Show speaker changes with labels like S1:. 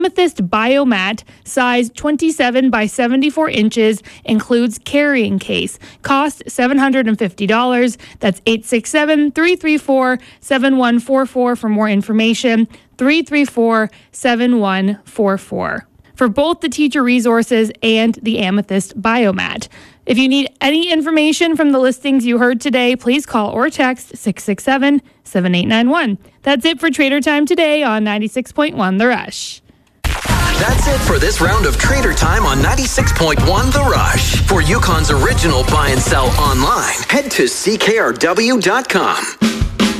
S1: Amethyst Biomat, size 27 by 74 inches, includes carrying case. Cost $750. That's 867-334-7144 for more information. 334-7144. For both the teacher resources and the Amethyst Biomat. If you need any information from the listings you heard today, please call or text 667-7891. That's it for Trader Time today on 96.1 The Rush.
S2: That's it for this round of Trader Time on 96.1 The Rush. For Yukon's original buy and sell online, head to CKRW.com.